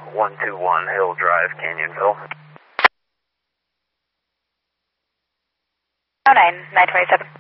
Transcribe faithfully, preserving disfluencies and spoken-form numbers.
one two one Hill Drive, Canyonville. oh nine, nine twenty-seven.